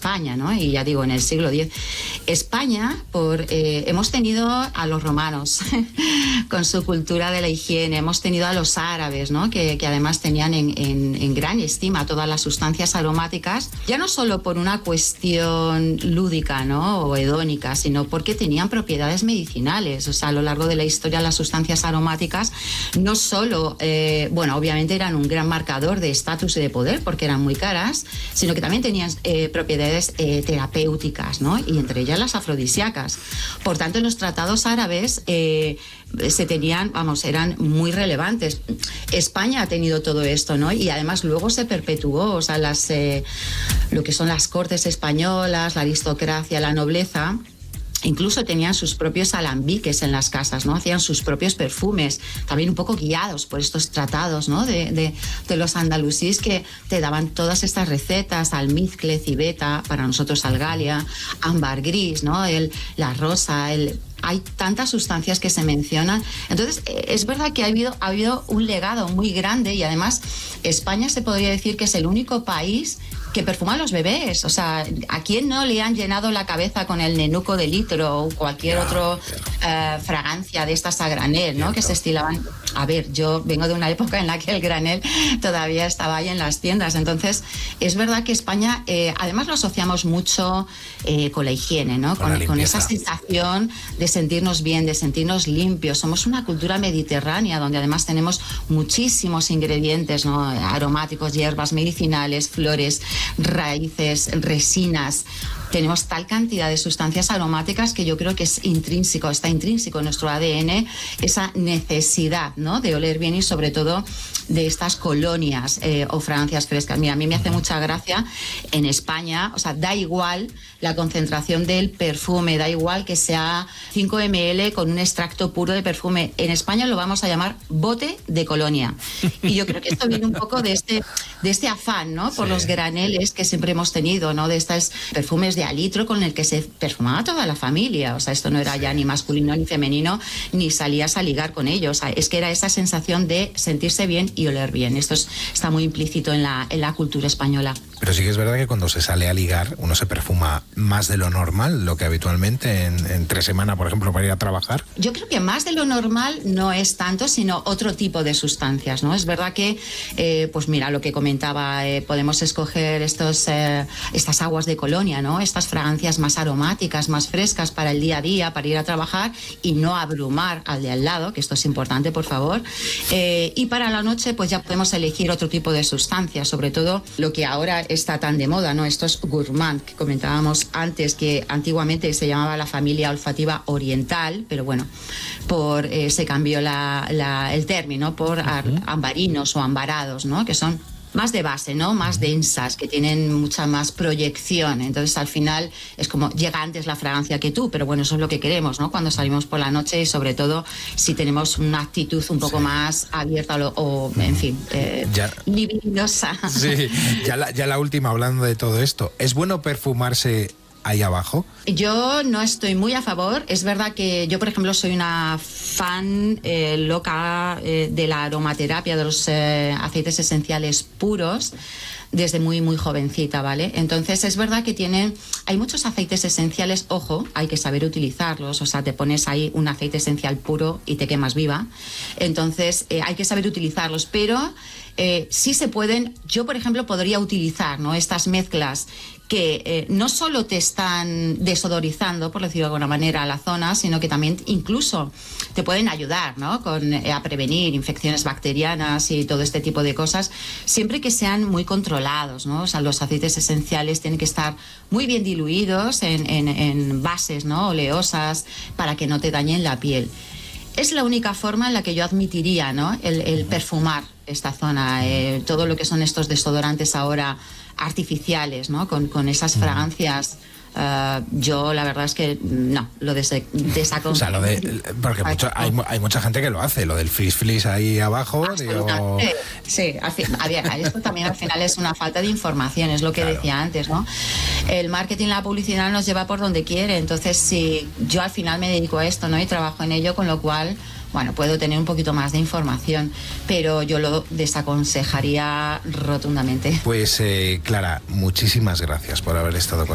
España, ¿no? Y ya digo, en el siglo X. España, hemos tenido a los romanos con su cultura de la higiene, hemos tenido a los árabes, ¿no? Que además tenían en gran estima todas las sustancias aromáticas, ya no solo por una cuestión lúdica, ¿no? O hedónica, sino porque tenían propiedades medicinales. O sea, a lo largo de la historia las sustancias aromáticas no solo, obviamente eran un gran marcador de estatus y de poder porque eran muy caras, sino que también tenían propiedades terapéuticas, ¿no? Y entre ellas las afrodisíacas. Por tanto, en los tratados árabes eran muy relevantes. España ha tenido todo esto, ¿no? Y además luego se perpetuó, o sea, lo que son las cortes españolas, la aristocracia, la nobleza, incluso tenían sus propios alambiques en las casas, ¿no? Hacían sus propios perfumes, también un poco guiados por estos tratados, ¿no? de los andalusíes, que te daban todas estas recetas, almizcle, civeta, para nosotros algalia, ámbar gris, ¿no? La rosa, hay tantas sustancias que se mencionan. Entonces, es verdad que ha habido un legado muy grande, y además España se podría decir que es el único país que perfuma a los bebés. O sea, ¿a quién no le han llenado la cabeza con el nenuco de litro o cualquier otra fragancia de estas a granel, ¿no? Que se estilaban. A ver, yo vengo de una época en la que el granel todavía estaba ahí en las tiendas. Entonces, es verdad que España, además lo asociamos mucho con la higiene, ¿no? Con esa sensación de sentirnos bien, de sentirnos limpios. Somos una cultura mediterránea donde además tenemos muchísimos ingredientes, ¿no? Aromáticos, hierbas medicinales, flores, raíces, resinas. Tenemos tal cantidad de sustancias aromáticas que yo creo que está intrínseco en nuestro ADN esa necesidad, ¿no? De oler bien, y sobre todo de estas colonias o fragancias frescas. Mira, a mí me hace mucha gracia en España, o sea, da igual la concentración del perfume, da igual que sea 5 ml con un extracto puro de perfume. En España lo vamos a llamar bote de colonia. Y yo creo que esto viene un poco de este afán, ¿no? Por los graneles que siempre hemos tenido, ¿no? De estos perfumes de alitro con el que se perfumaba toda la familia. O sea, esto no era ya ni masculino ni femenino, ni salías a ligar con ellos. O sea, es que era esa sensación de sentirse bien y oler bien. Esto está muy implícito en la cultura española. Pero sí que es verdad que cuando se sale a ligar uno se perfuma más de lo normal, lo que habitualmente entre semana, por ejemplo, para ir a trabajar. Yo creo que más de lo normal no es tanto, sino otro tipo de sustancias, ¿no? Es verdad que, pues mira, lo que comentaba, podemos escoger estas aguas de colonia, ¿no? Estas fragancias más aromáticas, más frescas para el día a día, para ir a trabajar y no abrumar al de al lado, que esto es importante, por favor. Y para la noche, pues ya podemos elegir otro tipo de sustancias, sobre todo lo que ahora está tan de moda, ¿no? Estos gourmand que comentábamos antes, que antiguamente se llamaba la familia olfativa oriental, pero bueno, se cambió el término por ambarinos o ambarados, ¿no? Que son más de base, ¿no? Más densas, que tienen mucha más proyección. Entonces, al final, es como llega antes la fragancia que tú, pero bueno, eso es lo que queremos, ¿no? Cuando salimos por la noche, y sobre todo si tenemos una actitud un poco más abierta o en fin, libidinosa. Sí, ya la última, hablando de todo esto, ¿es bueno perfumarse ahí abajo? Yo no estoy muy a favor. Es verdad que yo, por ejemplo, soy una fan loca de la aromaterapia, de los aceites esenciales puros, desde muy, muy jovencita, ¿vale? Entonces, es verdad que hay muchos aceites esenciales, ojo, hay que saber utilizarlos. O sea, te pones ahí un aceite esencial puro y te quemas viva. Entonces, hay que saber utilizarlos, pero sí se pueden. Yo, por ejemplo, podría utilizar, ¿no? Estas mezclas que no solo te están desodorizando, por decirlo de alguna manera, la zona, sino que también incluso te pueden ayudar, ¿no? A prevenir infecciones bacterianas y todo este tipo de cosas, siempre que sean muy controlados, ¿no? O sea, los aceites esenciales tienen que estar muy bien diluidos en bases, ¿no? Oleosas, para que no te dañen la piel. Es la única forma en la que yo admitiría, ¿no? El perfumar esta zona, todo lo que son estos desodorantes ahora artificiales, ¿no? Con esas fragancias. Yo la verdad es que no, lo desaconsejo. O sea, porque hay mucha gente que lo hace, lo del frizz ahí abajo. Sí, esto también al final es una falta de información, es lo que decía antes, ¿no? El marketing, la publicidad nos lleva por donde quiere. Entonces, si yo al final me dedico a esto, ¿no? Y trabajo en ello, con lo cual, bueno, puedo tener un poquito más de información, pero yo lo desaconsejaría rotundamente. Pues Clara, muchísimas gracias por haber estado con